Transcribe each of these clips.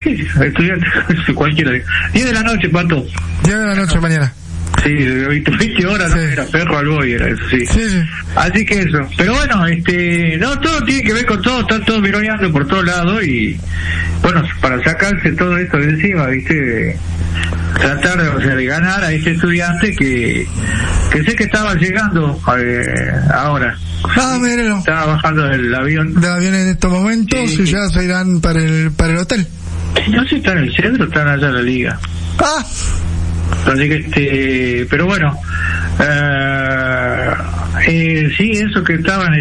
sí, estudiante, cualquiera. 10 de la noche, Pato. 10 de la noche mañana. Sí, 20 horas, sí. No era perro al boy, era eso, sí. Sí. Así que eso. Pero bueno, no, todo tiene que ver con todo, están todos mironeando por todos lados y, bueno, para sacarse todo esto de encima, ¿viste? Tratar de ganar a este estudiante que sé que estaba llegando ahora. Míralo. Estaba bajando del avión. Del avión en estos momentos y ya se irán para el hotel. No sé si están en el centro o están allá en la liga. Así que pero bueno, sí, eso que estaban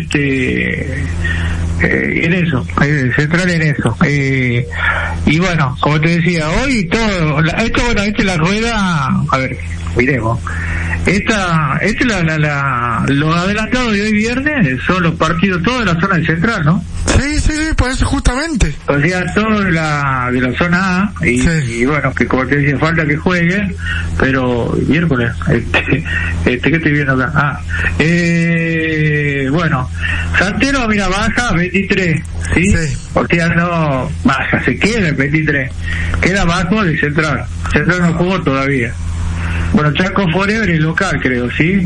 en eso, central en eso, y bueno, como te decía, hoy todo, esta es la rueda, a ver, miremos, esta es los adelantados de hoy viernes son los partidos todos de la zona central, ¿no? Sí, por eso justamente. O sea, todo de la zona A, y bueno, que como te decía, falta que jueguen, pero miércoles, ¿qué estoy viendo acá? Bueno, Santero, mira, baja 23, ¿sí? O sea, no baja, se queda en 23, queda abajo de Central no jugó todavía. Bueno, Chaco Forever es local, creo, ¿sí?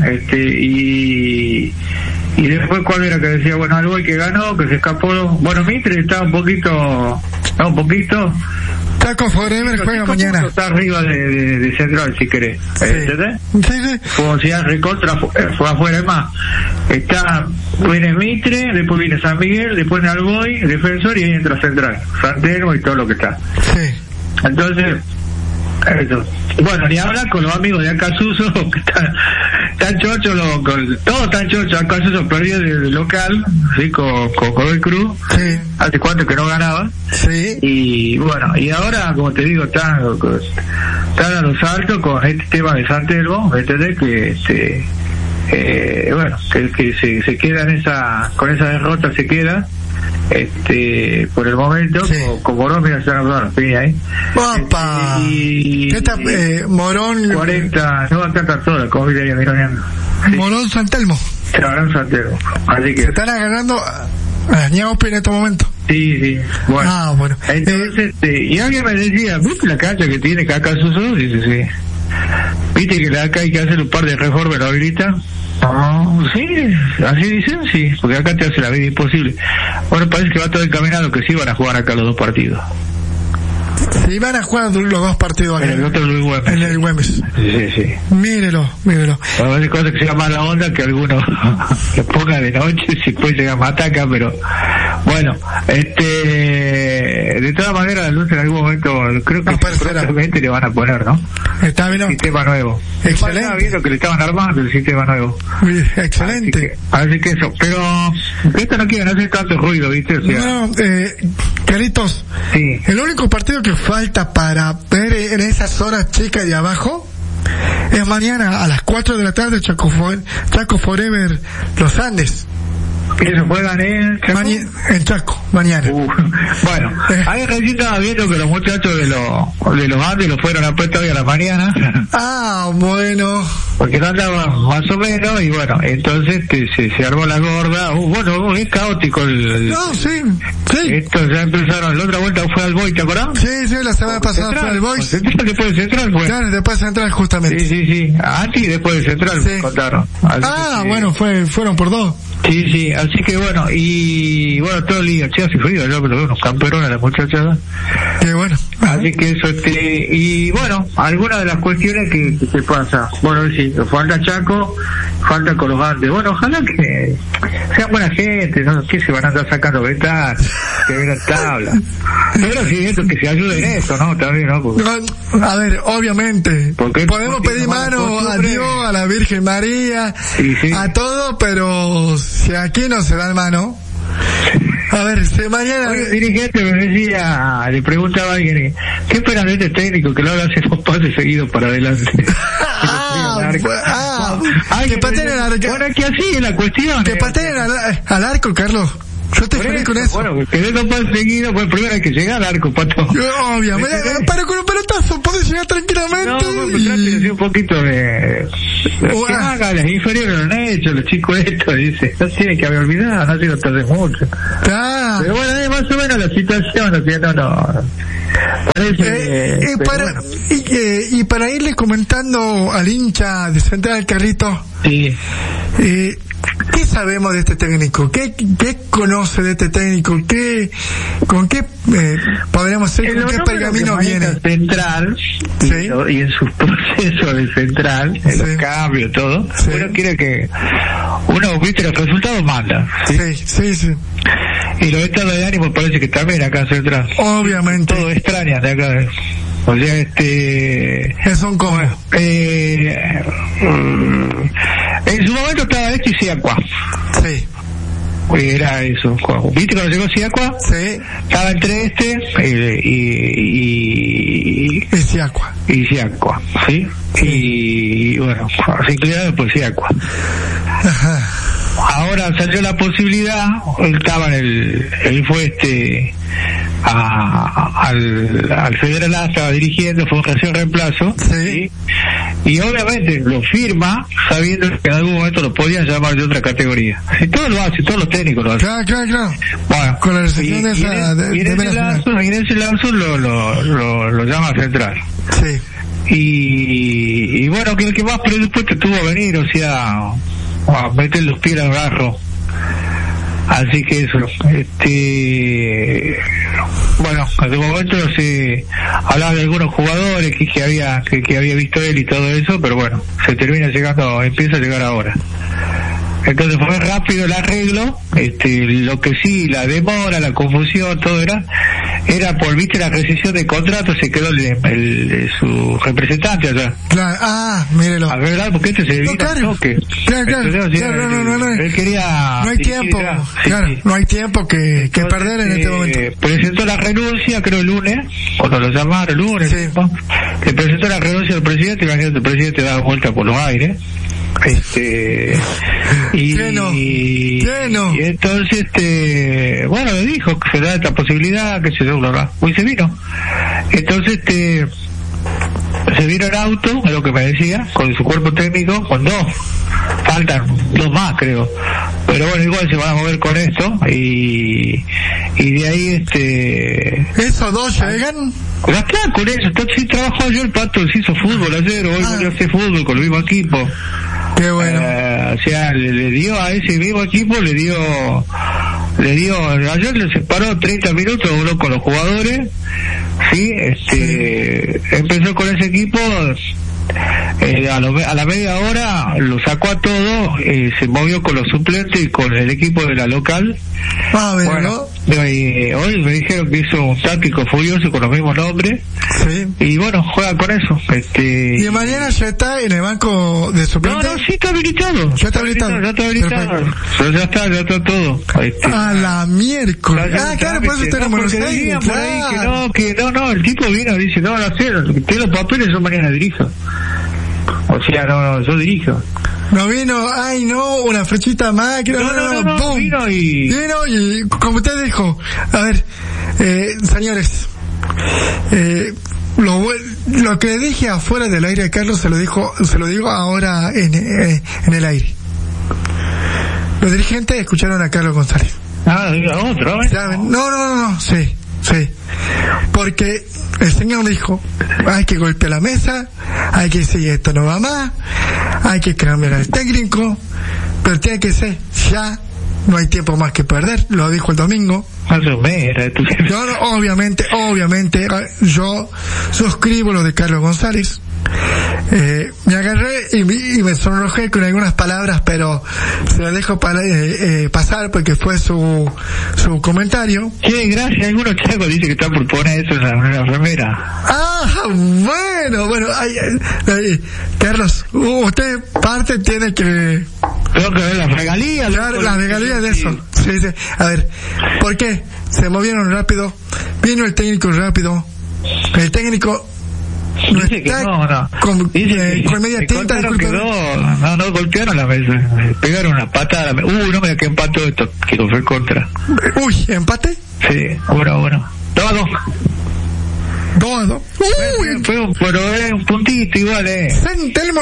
Y después, ¿cuál era que decía? Bueno, algo que ganó, que se escapó. Bueno, Mitre estaba un poquito. Chaco Forever juega mañana. Está arriba de Central, si querés. ¿Entendés? Sí. Como si ya recontra fue afuera, es más. Viene Mitre, después viene San Miguel, después viene Alboy, Defensor y ahí entra Central. Santero y todo lo que está. Sí. Entonces, eso. Bueno, ni hablar con los amigos de Acasuso, que están chochos, todos están chochos. Acasuso perdió de local, ¿sí? Con Godoy Cruz. Sí. Hace cuánto que no ganaba. Sí. Y bueno, y ahora, como te digo, están a los saltos con este tema de San Telmo, ¿entendés? Que bueno, que se queda con esa derrota, se queda. Por el momento, sí. con Morón, mira, se van a dar piña ahí. ¡Opa! ¿Qué está? Morón. 40, no va a estar toda, como diría mironeando. Sí. Morón San Telmo. Morón San Telmo. Así que. Se están agarrando a Ñaupe en este momento. Sí. Bueno. Bueno. Entonces, y alguien me decía, ¿viste la cancha que tiene Acasuso? Dice, sí. ¿Viste que acá hay que hacer un par de reformas, lo habilita? Sí, así dicen, sí, porque acá te hace la vida imposible. Bueno, parece que va todo encaminado, que sí van a jugar acá los dos partidos. Sí, van a jugar los dos partidos acá. En el otro Luis Güemes. En el Güemes. Sí. Mírelo. A veces cosas que sea mala onda que algunos le pongan de noche, si puede llegar Mataca, pero bueno, de todas maneras la luz en algún momento creo que probablemente le van a poner, ¿no? Está bien. Sistema nuevo. Excelente. Estaba viendo que le estaban armando el sistema nuevo. Excelente. Así que eso, pero esto no quieren hacer tanto ruido, ¿viste? O sea, Carlitos, sí. El único partido que falta para ver en esas zonas chicas de abajo es mañana a las 4 de la tarde Chaco Forever Los Andes. ¿Eso juegan en Chaco? En Chaco, mañana. Bueno, ahí recién estaba viendo que los muchachos de los Andes lo fueron a puesta hoy a la mañana. Bueno. Porque no andaban más o menos, y bueno, entonces se armó la gorda. Bueno, es caótico No, sí. Esto ya empezaron, la otra vuelta fue al Boy, ¿te acordás? Sí, la semana pasada fue al Boy. Después de Central fue. Claro, después de Central justamente. Sí. Antes y después de Central me contaron. Bueno, fueron por dos. Sí, así que bueno, y bueno, todo el día, hace frío, yo pero unos camperones las muchachas. Qué bueno. Así que eso, y bueno, algunas de las cuestiones que se pasa. Bueno, sí, falta Chaco, falta con los Andes. Bueno, ojalá que sean buena gente, ¿no? Que se van a andar sacando ventanas, que vengan tablas. Pero sí, esto, que se ayuden en eso, ¿no? También, ¿no? Porque, a ver, obviamente, podemos pedir mano a Dios, a la Virgen María, a todo, pero si aquí no se da mano. A ver, mañana... Oye, dirigente me decía, le preguntaba a alguien, ¿qué esperan de este técnico que lo haga hacer dos pases seguidos para adelante? Que pateen al arco. Bueno, que así es la cuestión. Que pateen al arco, Carlos. Yo estoy feliz con eso. Bueno, que no puedo seguido, pues primero hay que llegar al arco, Pato. Obviamente, pero con un pelotazo podés llegar tranquilamente. No, pues trate de hacer un poquito de que haga, las inferiores lo han hecho, los chicos estos, dice, no tienen que haber olvidado, no tienen que tarde mucho. Pero bueno, es más o menos la situación, o sea, no. Parece, y para irle comentando al hincha de Central, Carlito, sí. ¿Qué sabemos de este técnico? ¿Qué conoce de este técnico? ¿Con qué podríamos ser? ¿Con qué pergamino viene? Central, ¿sí? Y en sus procesos de Central, en los cambios, todo, sí. Uno quiere que viste, los resultados manda. Sí. Y los estados de ánimo parece que también acá en Central. Obviamente. Todo extraña de acá. O sea, son como en su momento estaba y Siacua. Sí. Era eso. ¿Viste cuando llegó Siacua? Sí. Estaba entre y Siacua. Y Siacua, ¿sí? Y bueno, se inclinaron por Siacua. Ajá. Ahora salió la posibilidad, él fue al Federal A, estaba dirigiendo, fue un reemplazo, sí. Y obviamente lo firma sabiendo que en algún momento lo podían llamar de otra categoría. Y todo lo hace, todos los técnicos lo hacen. Claro. Bueno, con la recepción de esa y en ese lapso lo llama Central. Sí. Y bueno, que el que más predispuesto tuvo a venir, o sea, a meter los pies al barro. Así que eso, bueno, en el momento se hablaba de algunos jugadores que había visto él y todo eso, pero bueno, empieza a llegar ahora. Entonces fue rápido el arreglo, lo que sí, la demora, la confusión, todo era por, viste, la rescisión de contrato, se quedó su representante allá. Claro, mírelo. A ver, porque se vino al toque. Claro. Él quería... No hay tiempo, no hay tiempo que perder en este momento. Presentó la renuncia, creo el lunes, cuando lo llamaron el lunes, sí. ¿no? Que presentó la renuncia del presidente, imagínate, el presidente da vuelta por los aires. Y entonces bueno, le dijo que se da esta posibilidad, que se dio y se vino. Entonces se vino en auto, es lo que me decía, con su cuerpo técnico, con faltan 2 más, creo, pero bueno, igual se van a mover con esto y de ahí ¿esos 2 llegan? Claro, con eso, sí trabajó ayer, Pato, se hizo fútbol ayer, hoy volvió a hacer fútbol con el mismo equipo. Qué bueno. O sea, le dio a ese mismo equipo, le dio, ayer le separó 30 minutos, habló con los jugadores, sí, empezó con ese equipo, a la media hora lo sacó a todo, se movió con los suplentes y con el equipo de la local. Bueno, hoy me dijeron que hizo un táctico furioso con los mismos nombres. Sí. Y bueno, juega con eso. ¿Y mañana ya está en el banco de suplentes? No, sí está habilitado. Ya está habilitado. Ya está todo. A la miércoles. Claro, por eso está en Buenos Aires. Por ahí que no, el tipo vino y dice, no, los papeles, yo mañana dirijo. O sea, no, yo dirijo. No vino, una flechita más, no, vino y como usted dijo, a ver, señores, lo que le dije afuera del aire a Carlos se lo digo ahora en el aire. Los dirigentes escucharon a Carlos González. Diga otro, ¿eh? No, sí. Porque el señor dijo, hay que golpear la mesa, hay que decir esto no va más, hay que cambiar al técnico, pero tiene que ser ya, no hay tiempo más que perder, lo dijo el domingo. Obviamente, yo suscribo lo de Carlos González. Me agarré y me sonrojé con algunas palabras, pero se lo dejo pasar porque fue su comentario. Sí, gracias. Algunos chicos dicen que están por poner eso en la remera. Bueno, Carlos, usted parte tiene que... Tengo que ver las regalías. Claro, las regalías de eso. Sí. A ver, ¿por qué? Se movieron rápido, vino el técnico rápido, el técnico Dice que no. Dice con media tinta, disculpe. No golpearon la mesa. Pegaron una patada. No me que empató esto. Quiero fue contra. Uy, ¿empate? Sí, bueno. 2-2. 2-2. Pero es un puntito igual, San Telmo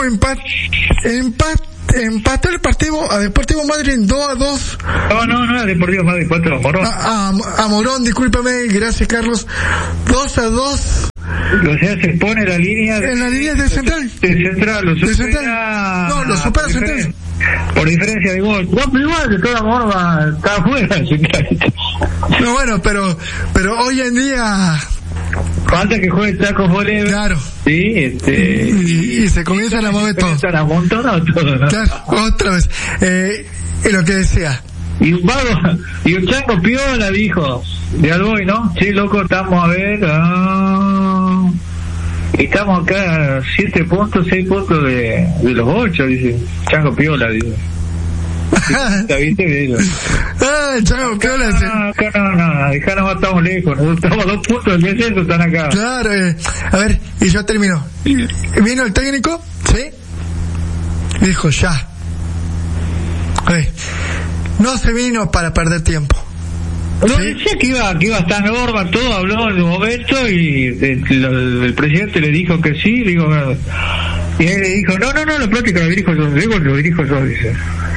empató el partido a Deportivo Madrid 2-2. No es Deportivo Madrid, 4 a Morón. A Morón, discúlpame, gracias Carlos. 2-2. O sea, se pone la línea en la línea de Central. Lo supera Central. Por diferencia de gol. No, pero igual de toda forma está afuera. No, bueno, pero hoy en día falta que juegue Chaco Forever. Claro. Sí, y se comienzan a mover todo. Se amontonado todo, ¿no? Claro, otra vez. Lo que decía. Y un Chango Piola dijo de Alboy, ¿no? Sí, loco, estamos a ver. Estamos acá 7 puntos, 6 puntos de los 8, dice Chango Piola, dice. ¿Viste? Chango Piola. Acá no estamos lejos, nosotros estamos a 2 puntos del descenso, están acá. Claro, a ver, y yo termino. Vino el técnico, ¿sí? Y dijo, ya. No se vino para perder tiempo. No, decía que iba a estar normal, todo habló en un momento y el presidente le dijo que sí, y él le dijo, no, la práctica la dirijo yo, dice.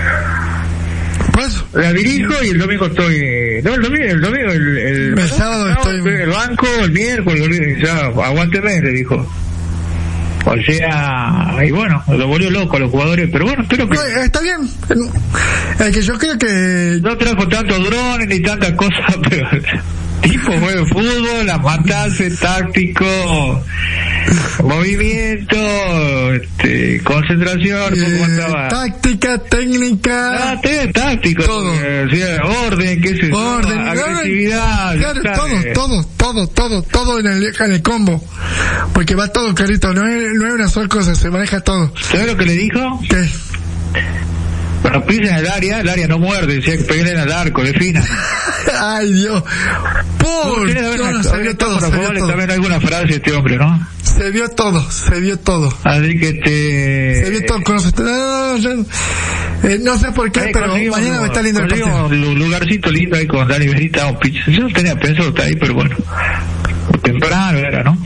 Pues, la dirijo y el domingo estoy, el sábado estoy en el banco, el miércoles, ya, aguánteme, le dijo. O sea, y bueno, lo volvió loco a los jugadores, pero bueno, espero que... está bien. Que yo creo que... No trajo tantos drones ni tantas cosas, pero... Tipo juego de fútbol, matarse, táctico, movimiento, concentración, táctica, técnica, táctico, todo, orden, qué sé yo, agresividad, claro, todo en el combo, porque va todo clarito, no es una sola cosa, se maneja todo. ¿Sabes lo que le dijo? ¿Qué? Cuando pisen el área no muerde, decía que peguen al arco, defina. Ay, Dios. Se vio todo. También alguna frase este hombre, ¿no? Se vio todo. Así que se vio todo. No sé por qué, pero mañana va a estar lindo el partido. Un lugarcito lindo ahí con Dani Benita o Pitch. Yo no tenía pensado estar ahí, pero bueno. Temprano era, ¿no?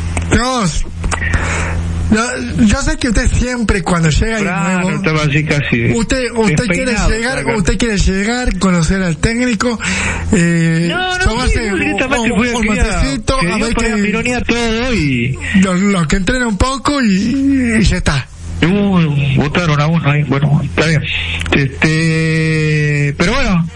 No, yo sé que usted siempre cuando llega nuevo, estaba así casi usted quiere llegar, conocer al técnico, tomarse un matecito, a ver que ironía todo y lo que entrena un poco y ya está. Votaron a uno ahí, bueno, está bien. Pero bueno,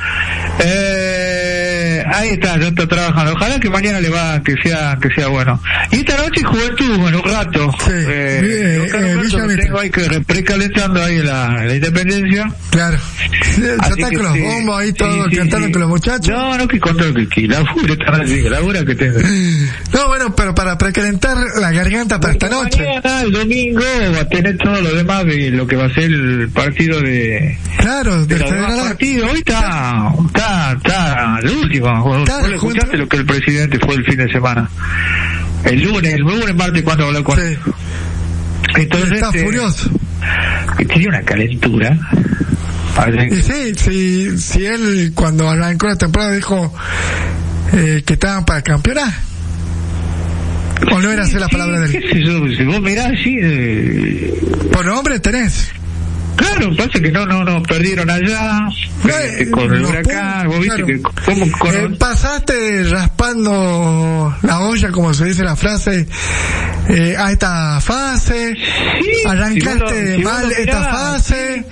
ahí está, ya está trabajando. Ojalá que mañana que sea bueno. Y esta noche Juventud, bueno, un rato. Sí, tengo ahí que precalentando ahí la Independencia. Claro. Ya está con los bombos ahí todo, cantando con los muchachos. No, que contar que la furia está así, la hora que tengo. No, bueno, pero para precalentar la garganta para esta noche. Mañana, el domingo, va a tener todo lo demás de lo que va a ser el partido de... Claro, de los demás partidos. Hoy está el último. ¿Vos le escuchaste lo que el presidente fue el fin de semana? El lunes, martes, cuando habló con él. Entonces, está furioso. Tiene una calentura. Y sí, él cuando arrancó la temporada dijo que estaban para campeonar. ¿O no era así la palabra de él? Si vos mirás, sí. Por nombre tenés. Claro, pasa que no perdieron allá con el huracán, vos viste que pasaste raspando la olla, como se dice la frase, a esta fase, arrancaste mal esta fase,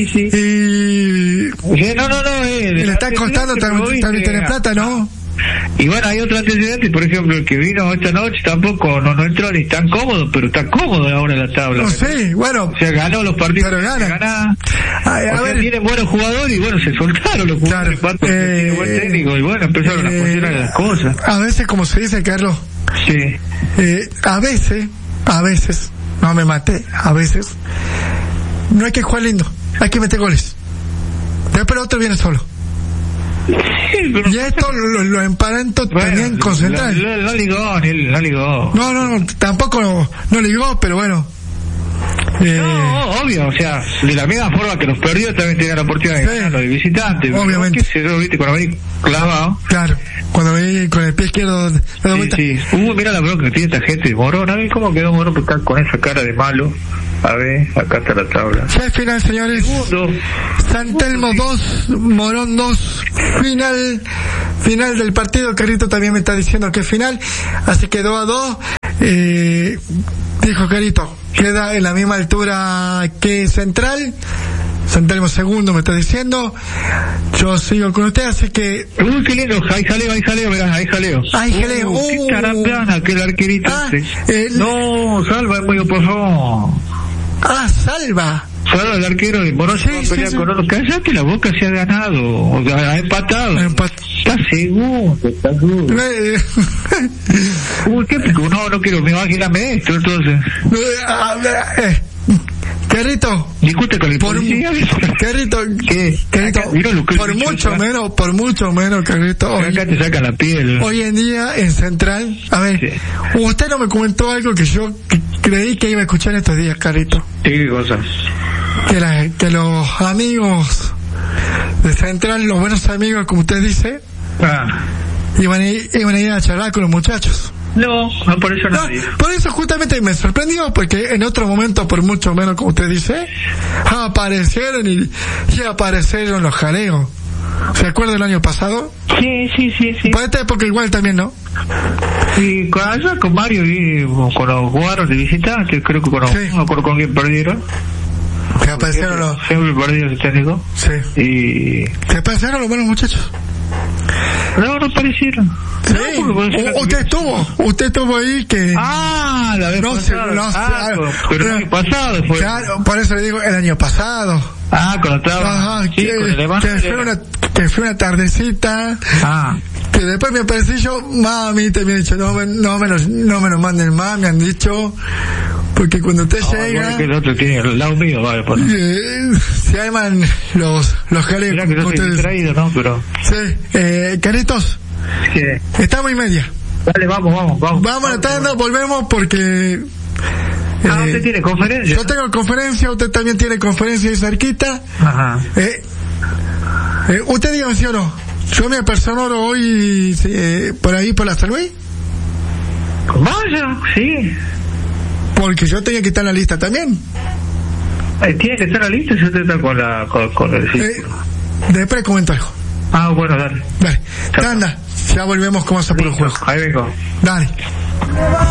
y le está costando también tener plata, ¿no? Y bueno, hay otro antecedente, por ejemplo, el que vino esta noche tampoco no entró ni tan cómodo, pero está cómodo ahora en la tabla. No sé, bueno. O sea, ganó los partidos. Pero gana. Tienen buenos jugadores y bueno, se soltaron los jugadores. Claro, tiene buen técnico y bueno, empezaron a funcionar las cosas. A veces, como se dice, Carlos. Sí. A veces, no me maté, a veces, no hay que jugar lindo, hay que meter goles. Después el otro viene solo. Sí, pero... Y esto lo emparento también con Central. No ligó. No, tampoco no ligó, pero bueno. No, obvio, o sea, de la misma forma que los perdidos también tenían la oportunidad de ganarlo de visitante. Obviamente. ¿Viste? Cuando venís clavado. Claro, cuando venís con el pie izquierdo de vuelta. Sí. Mira la bronca que tiene esta gente de Morón. A ver cómo quedó Morón, porque está con esa cara de malo. A ver, acá está la tabla. Ya es final, señores. Segundo. San Telmo 2, Morón 2. Final del partido. Carito también me está diciendo que es final. Así que 2-2. Dijo Carito, queda en la misma altura que Central. San Telmo segundo me está diciendo. Yo sigo con usted, así que... qué lindo, ahí jaleo, mirá, ahí jaleo. Qué carambana, aquel arquerito No, salva, por favor. Salva el arquero de Morón se va a pelear con otro. Cállate la boca, se ha ganado, o sea, ha empatado. Está segundo. ¿Qué? No quiero, me imagíname esto, entonces. Carrito, discute con el policía. Carrito, por mucho menos, Carrito. Acá te sacan la piel. Hoy en día en Central, a ver, usted no me comentó algo que yo creí que iba a escuchar estos días, Carrito. ¿Qué cosas? Que los amigos de Central, los buenos amigos, como usted dice, iban a ir a charlar con los muchachos. No, por eso nadie. Por eso justamente me sorprendió, porque en otro momento, por mucho menos, como usted dice, aparecieron y aparecieron los jaleos. ¿Se acuerda del año pasado? Sí. Por esta época igual también, ¿no? Y con Mario y con los jugadores de visitante, creo que no acuerdo con quién perdieron. Se aparecieron los... Siempre perdido ese técnico. Sí. Y... ¿Se aparecieron los buenos muchachos? No aparecieron. Sí. Usted estuvo ahí que... la vez pasada. Pero el año pasado fue. Claro, por eso le digo, el año pasado. Cuando estaba... con el demás. Que fue una tardecita. Que después me aparecí yo, mami, te me han dicho, no me lo manden más, me han dicho, porque cuando usted llega... que el otro tiene el lado mío, vale, por se llaman los jaleos. Mirá que yo estoy distraído, ¿no? Pero... Sí, Caritos. ¿Qué? Estamos y media. Dale, vamos. Vamos a la tanda, volvemos porque... ¿usted tiene conferencia? Yo tengo conferencia, usted también tiene conferencia ahí cerquita. Ajá. Usted dígame sí o no. Yo me apersonoro hoy por ahí por la San Luis. Vaya, sí. Porque yo tenía que estar en la lista también. Tiene que estar en la lista y usted está con el círculo. Después comento algo. Bueno, dale. Anda, ya volvemos con eso por el juego. Ahí vengo. Dale.